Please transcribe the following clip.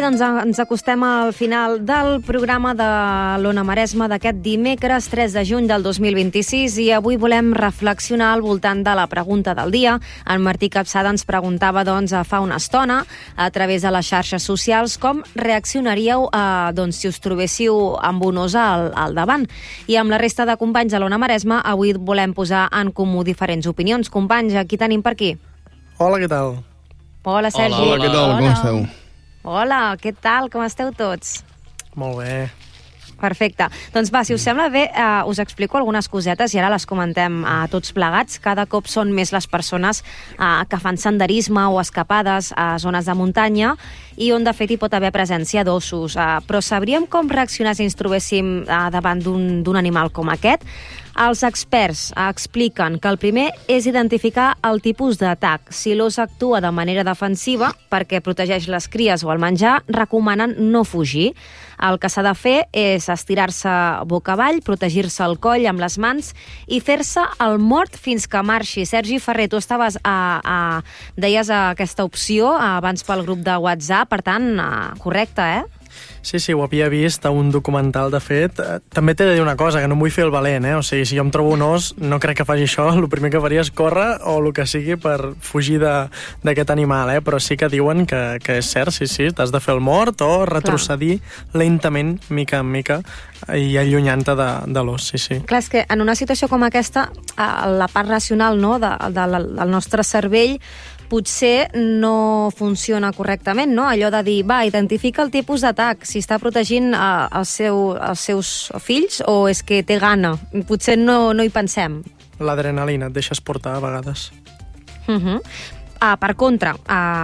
doncs ens acostem al final del programa de l'Ona Maresme d'aquest dimecres 3 de juny del 2026 i avui volem reflexionar al voltant de la pregunta del dia. En Martí Capçada ens preguntava fa una estona a través de les xarxes socials com reaccionaríeu si us trobéssiu amb un os al davant. I amb la resta de companys de l'Ona Maresme avui volem posar en comú diferents opinions. Companys, qui tenim per aquí? Hola, què tal? Hola, Sergi. Hola, què tal? Com esteu? Hola, què tal? Com esteu tots? Molt bé. Perfecte. Doncs va, si us sembla bé, us explico algunes cosetes i ara les comentem tots plegats. Cada cop són més les persones que fan senderisme o escapades a zones de muntanya i on de fet hi pot haver presència d'ossos. Però sabríem com reaccionar si ens trobéssim davant d'un animal com aquest? Els experts expliquen que el primer és identificar el tipus d'atac. Si l'os actua de manera defensiva perquè protegeix les cries o el menjar, recomanen no fugir. El que s'ha de fer és estirar-se boca avall, protegir-se el coll amb les mans i fer-se el mort fins que marxi. Sergi Ferrer, tu estaves deies aquesta opció abans pel grup de WhatsApp, per tant, correcte, eh? Sí, ho havia vist a un documental, de fet. També t'he de dir una cosa, que no em vull fer el valent, O sigui, si jo em trobo un os, no crec que faci això. El primer que faria és córrer o el que sigui per fugir d'aquest animal, Però sí que diuen que és cert, sí, t'has de fer el mort o retrocedir lentament, mica en mica, i allunyant-te de l'os, sí. Clar, és que en una situació com aquesta, la part racional del nostre cervell potser no funciona correctament, no? Allò de dir, identifica el tipus d'atac, si està protegint els seus fills o és que té gana. Potser no hi pensem. L'adrenalina et deixes portar a vegades. Per contra,